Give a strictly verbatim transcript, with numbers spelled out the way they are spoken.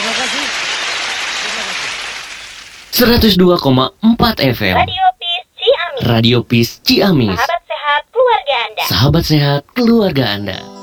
kasih. Terima kasih. seratus dua koma empat F M. Radio Peace Ciamis. Radio Peace Ciamis. Sahabat sehat keluarga Anda. Sahabat sehat keluarga Anda.